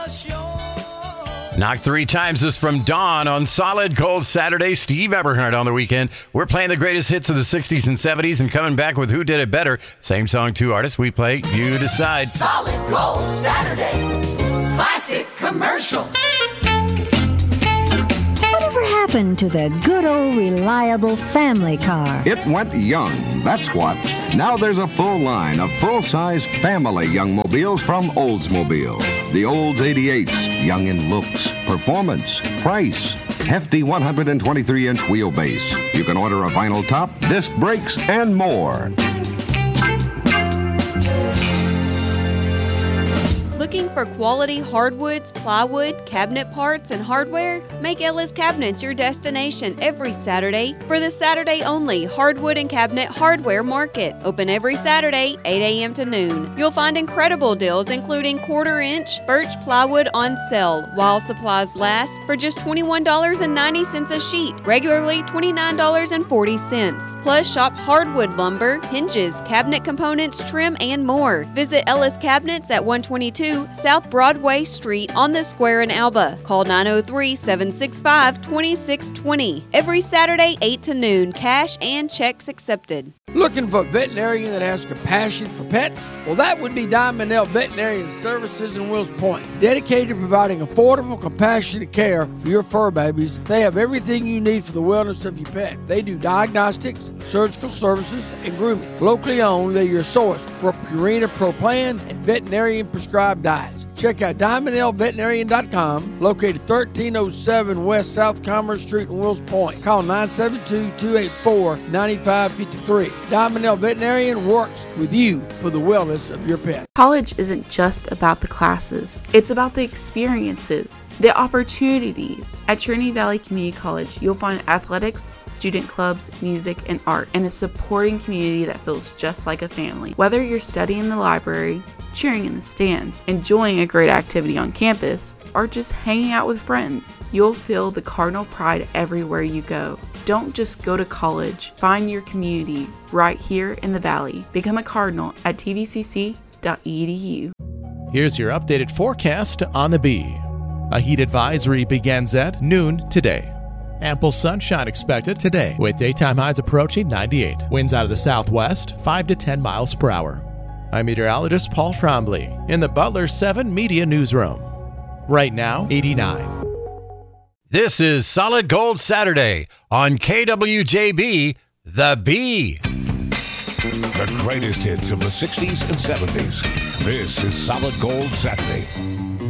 Knock 3 times is from Dawn on Solid Gold Saturday. Steve Eberhardt on the weekend. We're playing the greatest hits of the 60s and 70s and coming back with Who Did It Better. Same song, 2 artists. We play, you decide. Solid Gold Saturday. Classic commercial. Whatever happened to the good old reliable family car? It went young, that's what. Now there's a full line of full-size family Youngmobiles from Oldsmobile. The Olds 88s, young in looks, performance, price, hefty 123-inch wheelbase. You can order a vinyl top, disc brakes, and more. Looking for quality hardwoods, plywood, cabinet parts, and hardware? Make Ellis Cabinets your destination every Saturday for the Saturday only Hardwood and Cabinet Hardware Market. Open every Saturday, 8 a.m. to noon. You'll find incredible deals including 1/4-inch birch plywood on sale while supplies last for just $21.90 a sheet, regularly $29.40. Plus, shop hardwood lumber, hinges, cabinet components, trim, and more. Visit Ellis Cabinets at 122 South Broadway Street on the Square in Alba. Call 903-765-2620. Every Saturday, 8 to noon. Cash and checks accepted. Looking for a veterinarian that has compassion for pets? Well, that would be Diamond L Veterinarian Services in Wills Point. Dedicated to providing affordable, compassionate care for your fur babies, they have everything you need for the wellness of your pet. They do diagnostics, surgical services, and grooming. Locally owned, they're your source for Purina Pro Plan and veterinarian prescribed diets. Check out DiamondLVeterinarian.com, located 1307 West South Commerce Street in Wills Point. Call 972-284-9553. Diamond L Veterinarian works with you for the wellness of your pet. College isn't just about the classes. It's about the experiences, the opportunities. At Trinity Valley Community College, you'll find athletics, student clubs, music, and art, and a supporting community that feels just like a family. Whether you're studying in the library, cheering in the stands, enjoying a great activity on campus, or just hanging out with friends, you'll feel the Cardinal pride everywhere you go. Don't just go to college. Find your community right here in the Valley. Become a Cardinal at tvcc.edu. Here's your updated forecast on the Bee. A heat advisory begins at noon today. Ample sunshine expected today, with daytime highs approaching 98. Winds out of the southwest, 5 to 10 miles per hour. I'm meteorologist Paul Trombley in the Butler 7 Media Newsroom. Right now, 89. This is Solid Gold Saturday on KWJB, The Bee. The greatest hits of the 60s and 70s. This is Solid Gold Saturday